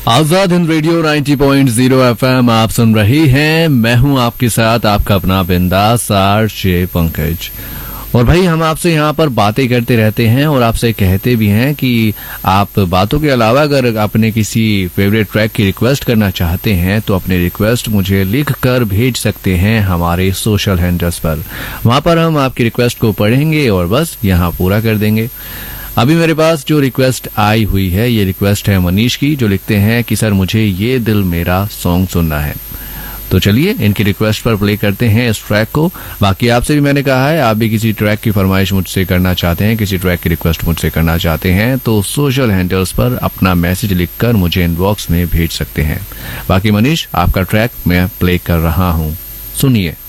Azad Hind radio 90.0 FM आप सुन रही हैं। मैं हूं आपके साथ आपका अपना बिंदास आरजे पंकज। और भाई हम आपसे यहाँ पर बातें करते रहते हैं और आपसे कहते भी हैं कि आप बातों के अलावा अगर अपने किसी फेवरेट ट्रैक की रिक्वेस्ट करना चाहते हैं तो अपनी रिक्वेस्ट मुझे लिख कर भेज सकते हैं हमारे सोशल हैंडल्स पर। वहां पर हम आपकी रिक्वेस्ट को पढ़ेंगे और बस यहाँ पूरा कर देंगे। अभी मेरे पास जो रिक्वेस्ट आई हुई है ये रिक्वेस्ट है मनीष की, जो लिखते हैं कि सर मुझे ये दिल मेरा सॉन्ग सुनना है। तो चलिए इनकी रिक्वेस्ट पर प्ले करते हैं इस ट्रैक को। बाकी आपसे भी मैंने कहा है, आप भी किसी ट्रैक की फरमाइश मुझसे करना चाहते हैं, किसी ट्रैक की रिक्वेस्ट मुझसे करना चाहते हैं तो सोशल हैंडल्स पर अपना मैसेज लिखकर मुझे इनबॉक्स में भेज सकते हैं। बाकी मनीष आपका ट्रैक मैं प्ले कर रहा हूँ, सुनिए।